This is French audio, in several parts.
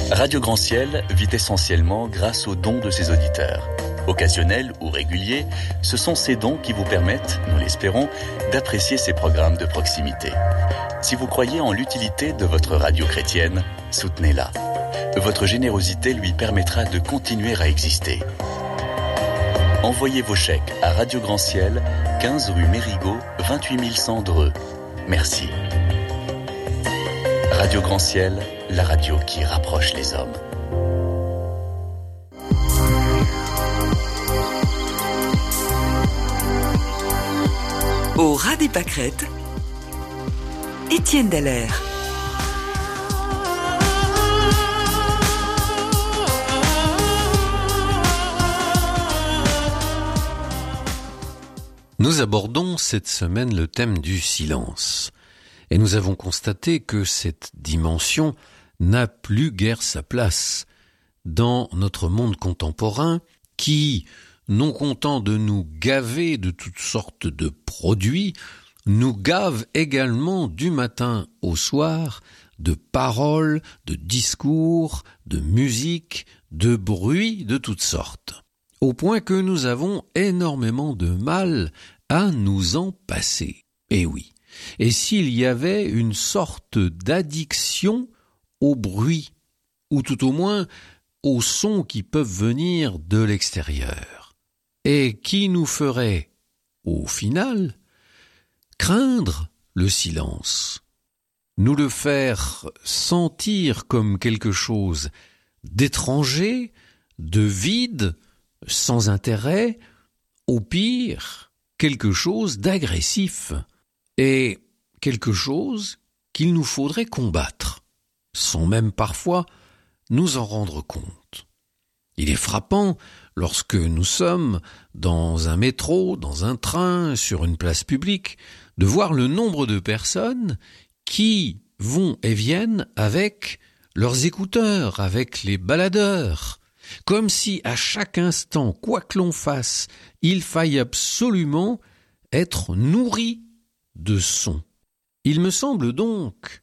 Radio Grand Ciel vit essentiellement grâce aux dons de ses auditeurs. Occasionnels ou réguliers, ce sont ces dons qui vous permettent, nous l'espérons, d'apprécier ces programmes de proximité. Si vous croyez en l'utilité de votre radio chrétienne, soutenez-la. Votre générosité lui permettra de continuer à exister. Envoyez vos chèques à Radio Grand Ciel, 15 rue Mérigot, 28 100 Dreux. Merci. Radio Grand Ciel, la radio qui rapproche les hommes. Au ras des pâquerettes, Étienne Dallaire. Nous abordons cette semaine le thème du silence. Et nous avons constaté que cette dimension n'a plus guère sa place dans notre monde contemporain qui, non content de nous gaver de toutes sortes de produits, nous gave également du matin au soir de paroles, de discours, de musique, de bruits de toutes sortes. Au point que nous avons énormément de mal à nous en passer. Eh oui. Et s'il y avait une sorte d'addiction au bruit, ou tout au moins aux sons qui peuvent venir de l'extérieur, et qui nous ferait, au final, craindre le silence, nous le faire sentir comme quelque chose d'étranger, de vide, sans intérêt, au pire, quelque chose d'agressif, et quelque chose qu'il nous faudrait combattre, sans même parfois nous en rendre compte. Il est frappant, lorsque nous sommes dans un métro, dans un train, sur une place publique, de voir le nombre de personnes qui vont et viennent avec leurs écouteurs, avec les baladeurs, comme si à chaque instant, quoi que l'on fasse, il faille absolument être nourri de son. Il me semble donc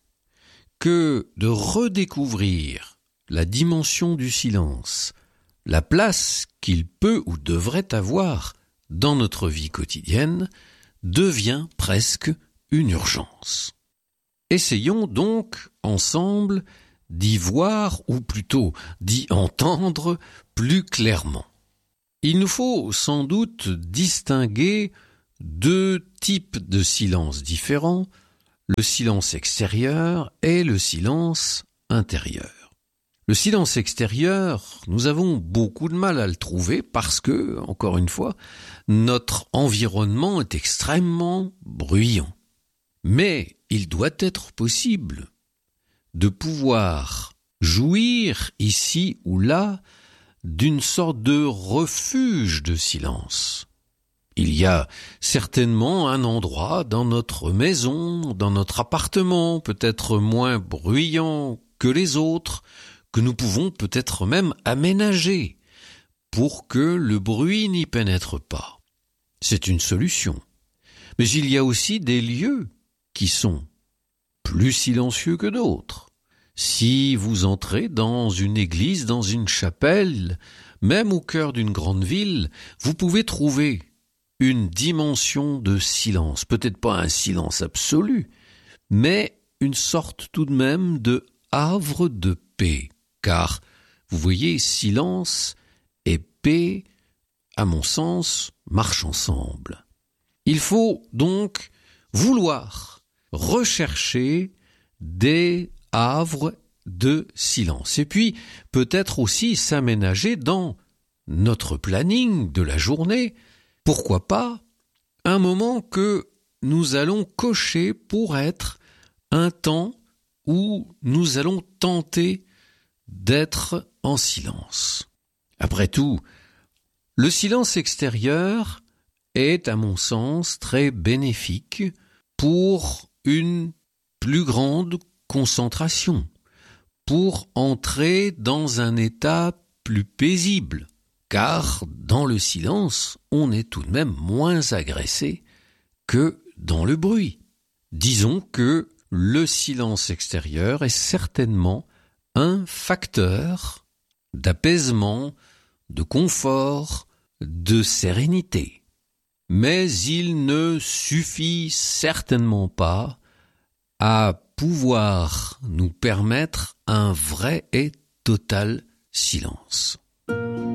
que de redécouvrir la dimension du silence, la place qu'il peut ou devrait avoir dans notre vie quotidienne, devient presque une urgence. Essayons donc ensemble d'y voir, ou plutôt d'y entendre plus clairement. Il nous faut sans doute distinguer deux types de silence différents, le silence extérieur et le silence intérieur. Le silence extérieur, nous avons beaucoup de mal à le trouver parce que, encore une fois, notre environnement est extrêmement bruyant. Mais il doit être possible de pouvoir jouir ici ou là d'une sorte de refuge de silence. Il y a certainement un endroit dans notre maison, dans notre appartement, peut-être moins bruyant que les autres, que nous pouvons peut-être même aménager pour que le bruit n'y pénètre pas. C'est une solution. Mais il y a aussi des lieux qui sont plus silencieux que d'autres. Si vous entrez dans une église, dans une chapelle, même au cœur d'une grande ville, vous pouvez trouver une dimension de silence, peut-être pas un silence absolu, mais une sorte tout de même de havre de paix, car, vous voyez, silence et paix, à mon sens, marchent ensemble. Il faut donc vouloir rechercher des havres de silence, et puis peut-être aussi s'aménager dans notre planning de la journée, pourquoi pas, un moment que nous allons cocher pour être un temps où nous allons tenter d'être en silence. Après tout, le silence extérieur est, à mon sens, très bénéfique pour une plus grande concentration, pour entrer dans un état plus paisible. Car dans le silence, on est tout de même moins agressé que dans le bruit. Disons que le silence extérieur est certainement un facteur d'apaisement, de confort, de sérénité. Mais il ne suffit certainement pas à pouvoir nous permettre un vrai et total silence.